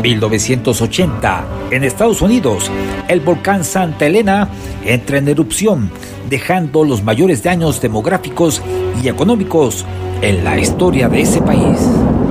1980, en Estados Unidos, el volcán Santa Elena entra en erupción, dejando los mayores daños demográficos y económicos en la historia de ese país.